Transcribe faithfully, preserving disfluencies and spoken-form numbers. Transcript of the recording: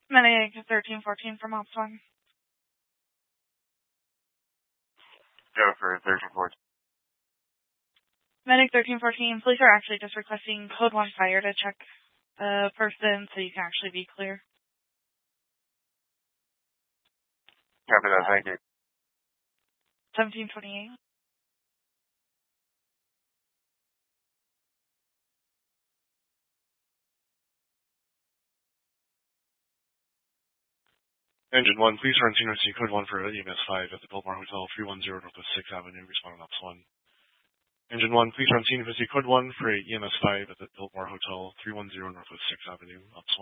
Medic thirteen fourteen from Ops one. Go for thirteen fourteen. Medic thirteen fourteen, police are actually just requesting code one fire to check the person so you can actually be clear. Copy that, thank you. seventeen twenty-eight. Engine one, please run scene receipt code one for E M S five at the Biltmore Hotel, three one zero Northwest sixth Avenue, responding Ops one. Engine one, please run scene receipt code one for E M S five at the Biltmore Hotel, three one zero Northwest sixth Avenue, Ops one.